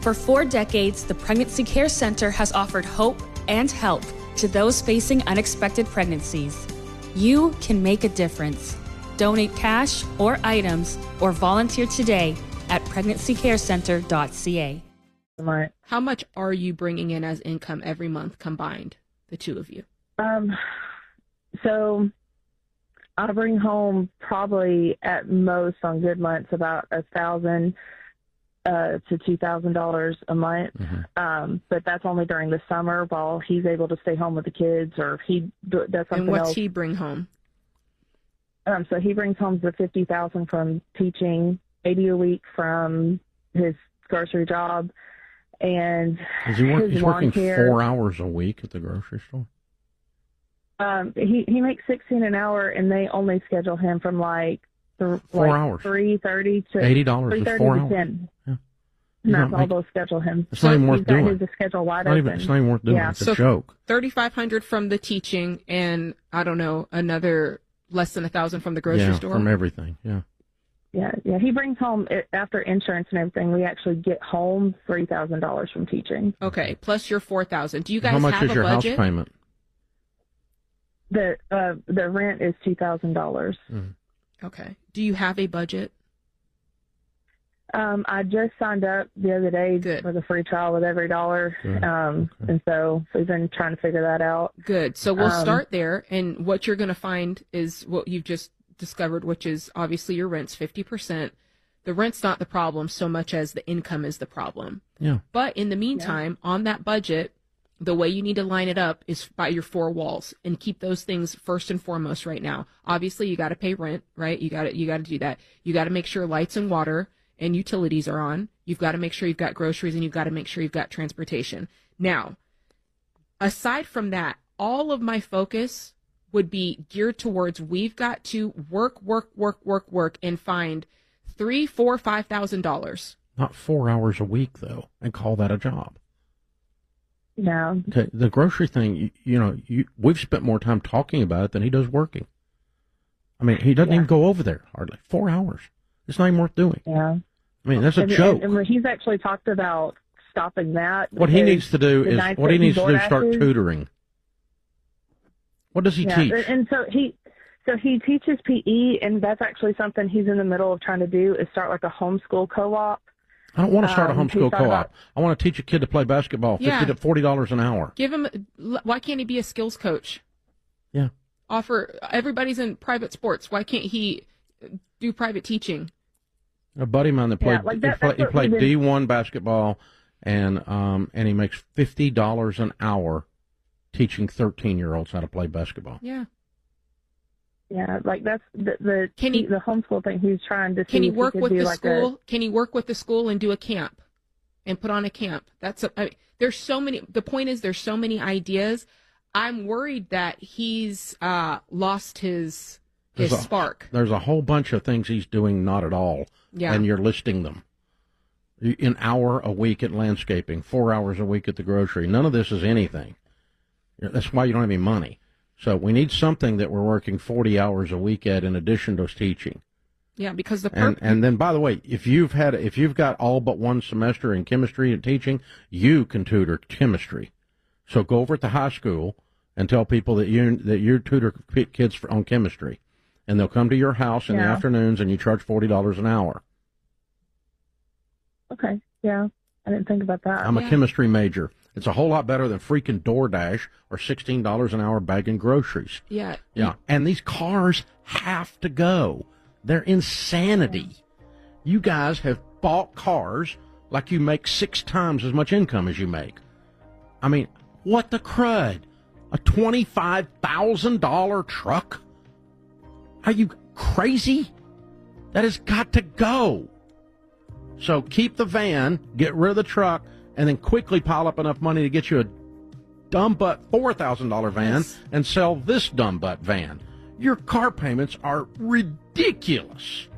For 4 decades, the Pregnancy Care Center has offered hope and help to those facing unexpected pregnancies. You can make a difference. Donate cash or items or volunteer today at pregnancycarecenter.ca. How much are you bringing in as income every month combined, the two of you? So I bring home probably at most on good months about $1,000 to $2,000 a month. But that's only during the summer while he's able to stay home with the kids or if he does something else. And what's he bring home? So he brings home the $50,000 from teaching, $80 a week from his grocery job, and he's working 4 hours a week at the grocery store. He makes $16 an hour, and they only schedule him from 4 hours, 3:30 to $80 is 4 hours. 10. Yeah. And that's all they'll schedule him. It's not even worth doing. His schedule wide open. It's not even worth doing. It's a joke. $3,500 from the teaching, and I don't know, another less than $1,000 from the grocery store. From everything. Yeah. Yeah. He brings home, after insurance and everything, we actually get home $3,000 from teaching. Okay, plus your $4,000. Do you guys have a budget? How much is your house payment? The rent is $2,000. Okay. Do you have a budget? I just signed up the other day for the free trial with EveryDollar, and so we've been trying to figure that out. Good. So we'll start there, and what you're going to find is what you've just discovered, which is obviously your rent's 50%. The rent's not the problem so much as the income is the problem. Yeah. But in the meantime, on that budget, the way you need to line it up is by your 4 walls and keep those things first and foremost right now. Obviously, you got to pay rent, right? You got to do that. You got to make sure lights and water and utilities are on. You've got to make sure you've got groceries, and you've got to make sure you've got transportation. Now, aside from that, all of my focus would be geared towards we've got to work, and find $3,000, $4,000, $5,000. Not 4 hours a week though, and call that a job. No. Okay, the grocery thing, we've spent more time talking about it than he does working. I mean, he doesn't even go over there hardly. 4 hours. It's not even worth doing. Yeah. I mean, that's a joke. And he's actually talked about stopping that. What he needs to do is start tutoring. What does he teach? And so he teaches PE, and that's actually something he's in the middle of trying to do, is start like a homeschool co-op. I don't want to start a homeschool co-op. I want to teach a kid to play basketball, $50 to $40 an hour. Why can't he be a skills coach? Yeah. Everybody's in private sports. Why can't he do private teaching? A buddy of mine that played, he played D1 basketball, and he makes $50 an hour teaching 13-year-olds how to play basketball. Yeah. Yeah, like that's the homeschool thing he's trying to see. Can he work with the school? Can he work with the school and do a camp and put on a camp? There's so many. The point is, there's so many ideas. I'm worried that he's lost his spark. There's a whole bunch of things he's doing not at all, and you're listing them. An hour a week at landscaping, 4 hours a week at the grocery. None of this is anything. That's why you don't have any money. So we need something that we're working 40 hours a week at in addition to teaching. Yeah, because and then, by the way, if you've got all but one semester in chemistry and teaching, you can tutor chemistry. So go over at the high school and tell people that you tutor kids on chemistry, and they'll come to your house in the afternoons, and you charge $40 an hour. Okay. Yeah, I didn't think about that. I'm a chemistry major. It's a whole lot better than freaking DoorDash or $16 an hour bagging groceries. Yeah. Yeah. And these cars have to go. They're insanity. You guys have bought cars like you make 6 times as much income as you make. I mean, what the crud? A $25,000 truck? Are you crazy? That has got to go. So keep the van, get rid of the truck, and then quickly pile up enough money to get you a dumb butt $4,000 van and sell this dumb butt van. Your car payments are ridiculous.